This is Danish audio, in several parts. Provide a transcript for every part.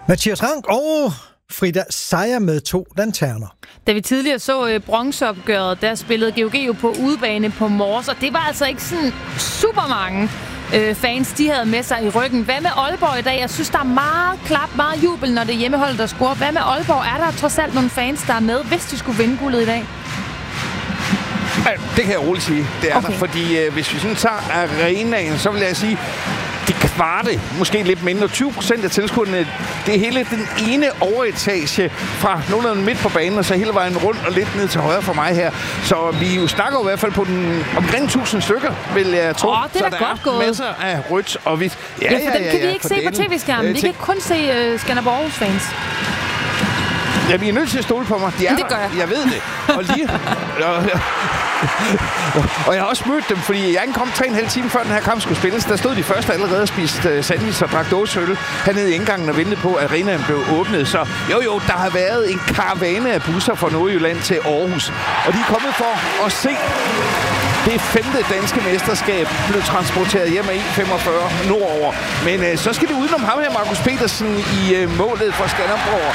Mathias Rank og Frida Seier med 2 lanterner. Da vi tidligere så bronzeopgøret, der spillede GOG jo på udebane på Mors, og det var altså ikke sådan super mange fans, de havde med sig i ryggen. Hvad med Aalborg i dag? Jeg synes, der er meget klap, meget jubel, når det er hjemmeholdet, der scorer. Hvad med Aalborg? Er der trods alt nogle fans, der er med, hvis de skulle vinde guldet i dag? Det kan jeg roligt sige. Det er okay. Der, fordi hvis vi sådan tager arenaen, så vil jeg sige, de kvarte, måske lidt mindre, 20% af tilskuerne, det er hele den ene overetage fra nogenlunde midt på banen, og så hele vejen rundt og lidt ned til højre for mig her. Så vi jo snakker i hvert fald på den omkring 1000 stykker, vil jeg tro. Det er så da godt gået. Masser af rødt og hvidt. Ja, for dem kan vi ikke se på tv-skærmen. Vi kan kun se Skanderborg Aarhus fans. Ja, vi er nødt til at stole på mig. De er det gør jeg. Jeg ved det. Og jeg har også mødt dem, fordi jeg kom 3,5 timer før den her kamp skulle spilles. Der stod de første allerede og spiste sandwich og drak dåseøl hernede i indgangen og ventede på, at arenaen blev åbnet. Så jo, der har været en karavane af busser fra Nordjylland til Aarhus. Og de er kommet for at se det 5. danske mesterskab blev transporteret hjem af E45 nordover. Men så skal det udenom ham her, Markus Petersen, i målet for Skanderborg.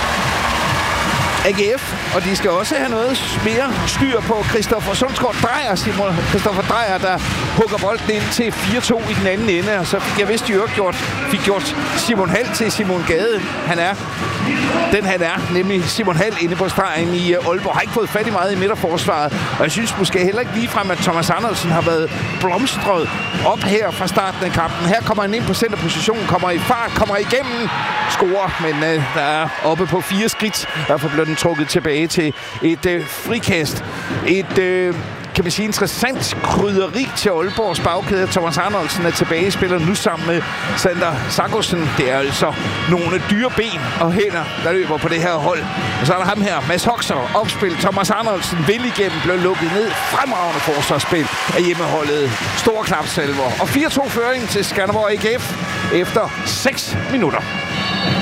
AGF, og de skal også have noget mere styr på Christoffer Sundsgaard Dreyer, Christoffer Dreyer, der hugger bolden ind til 4-2 i den anden ende, og så fik jeg vist fik gjort Simon Hall til Simon Gade. Han er nemlig Simon Hall inde på stregen i Aalborg. Har ikke fået fat i meget i midterforsvaret, og jeg synes måske heller ikke ligefrem, at Thomas Andersen har været blomstret op her fra starten af kampen. Her kommer han ind på centerpositionen, kommer i fart, kommer igennem, scorer, men der er oppe på 4 skridt. Derfor bliver den trukket tilbage til et frikast. Kan man sige, interessant krydderi til Aalborgs bagkæde. Thomas Arnoldsen er tilbage, spiller nu sammen med Sander Sargussen. Det er altså nogle dyre ben og hænder, der løber på det her hold. Og så er der ham her, Mads Hoxer, opspil. Thomas Arnoldsen vil igennem, blev lukket ned. Fremragende forsvarsspil af hjemmeholdet. Store klapsalver. Og 4-2 føring til Skanderborg AGF efter 6 minutter.